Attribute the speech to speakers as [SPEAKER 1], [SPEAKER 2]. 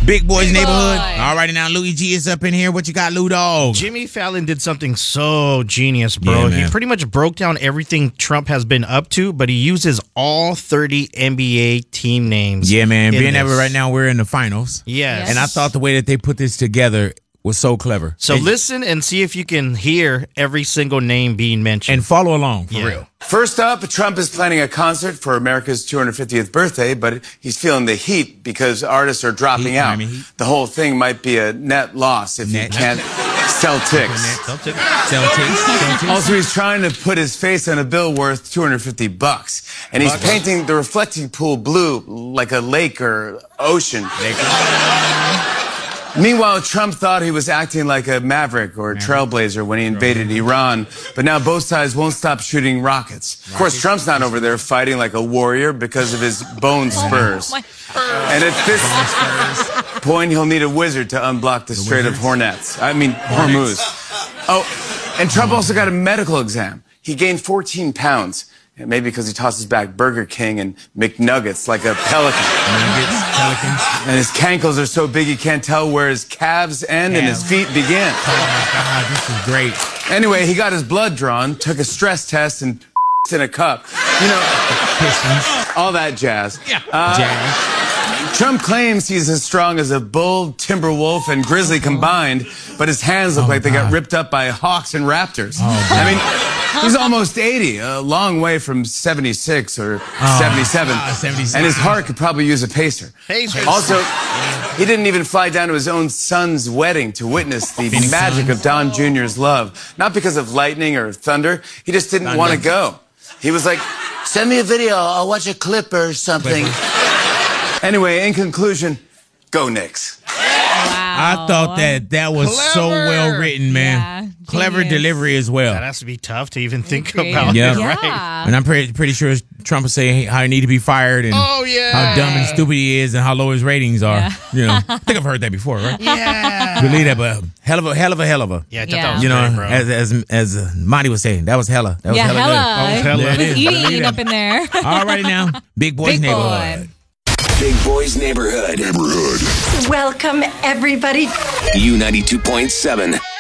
[SPEAKER 1] Big Boys
[SPEAKER 2] Big
[SPEAKER 1] Neighborhood.
[SPEAKER 2] Boy.
[SPEAKER 1] All righty, now Louis G is up in here. What you got, Lou Dog?
[SPEAKER 3] Jimmy Fallon did something so genius, bro.
[SPEAKER 1] Yeah,
[SPEAKER 3] He
[SPEAKER 1] man.
[SPEAKER 3] pretty much broke down everything Trump has been up to, but he uses all 30 NBA team names.
[SPEAKER 1] Yeah, man.
[SPEAKER 3] in
[SPEAKER 1] Being that
[SPEAKER 3] this.
[SPEAKER 1] right now we're in the finals.
[SPEAKER 3] Yes.
[SPEAKER 1] And I thought the way that they put this together was so clever.
[SPEAKER 3] So listen and see if you can hear every single name being mentioned.
[SPEAKER 1] And follow along, for
[SPEAKER 3] Yeah.
[SPEAKER 1] real.
[SPEAKER 4] First up, Trump is planning a concert for America's 250th birthday, but he's feeling the heat because artists are dropping
[SPEAKER 1] Heat,
[SPEAKER 4] out.
[SPEAKER 1] Miami Heat.
[SPEAKER 4] The whole thing might be a net loss if
[SPEAKER 1] Net.
[SPEAKER 4] he can't sell ticks.
[SPEAKER 1] Celtics.
[SPEAKER 4] Also, he's trying to put his face on a bill worth $250, and he's painting the reflecting pool blue like a lake or ocean. Meanwhile, Trump thought he was acting like a maverick or a trailblazer when he invaded Iran, but now both sides won't stop shooting rockets. Of course, Trump's not over there fighting like a warrior because of his bone spurs. And at this point, he'll need a wizard to unblock the Strait of Hormuz. Oh, and Trump also got a medical exam. He gained 14 pounds. Maybe because he tosses back Burger King and McNuggets like a pelican. And his cankles are so big he can't tell where his calves end and his feet begin.
[SPEAKER 1] Oh my God, this is great.
[SPEAKER 4] Anyway, he got his blood drawn, took a stress test, and in a cup. You know, all that jazz.
[SPEAKER 1] Jazz.
[SPEAKER 4] Trump claims he's as strong as a bull, timber wolf, and grizzly combined, but his hands look like they got ripped up by hawks and raptors. I mean, he's almost 80, a long way from 76 or 77.
[SPEAKER 1] 76.
[SPEAKER 4] And his heart could probably use a pacer. Also, he didn't even fly down to his own son's wedding to witness the magic of Don Jr.'s love. Not because of lightning or thunder. He just didn't want to go. He was like, send me a video. I'll watch a clip or something. Anyway, in conclusion, go Knicks.
[SPEAKER 1] I thought that was so well written, man.
[SPEAKER 2] Yeah,
[SPEAKER 1] Clever
[SPEAKER 2] genius.
[SPEAKER 1] delivery as well.
[SPEAKER 3] That has to be tough to even think
[SPEAKER 2] Creative.
[SPEAKER 3] about.
[SPEAKER 1] Yeah.
[SPEAKER 3] Right?
[SPEAKER 1] And I'm pretty sure Trump will say how he need to be fired and
[SPEAKER 3] Oh, yeah.
[SPEAKER 1] how dumb and stupid he is and how low his ratings are.
[SPEAKER 2] Yeah.
[SPEAKER 1] You know, I think I've heard that before, right?
[SPEAKER 3] Yeah.
[SPEAKER 1] Believe that, but hell of a.
[SPEAKER 3] Yeah, I thought
[SPEAKER 2] Yeah.
[SPEAKER 3] that was
[SPEAKER 1] You know,
[SPEAKER 3] great, bro.
[SPEAKER 1] as Monty was saying, that was hella. That was
[SPEAKER 2] Yeah,
[SPEAKER 1] hella.
[SPEAKER 2] hella.
[SPEAKER 1] Good.
[SPEAKER 3] hella.
[SPEAKER 1] There it
[SPEAKER 2] He
[SPEAKER 1] is.
[SPEAKER 2] was
[SPEAKER 1] Believe
[SPEAKER 2] eating
[SPEAKER 1] that.
[SPEAKER 2] up in there.
[SPEAKER 1] All righty now, Big Boys
[SPEAKER 2] Big
[SPEAKER 1] Neighborhood.
[SPEAKER 2] Boy.
[SPEAKER 5] Big Boys Neighborhood.
[SPEAKER 6] Welcome, everybody.
[SPEAKER 5] U92.7.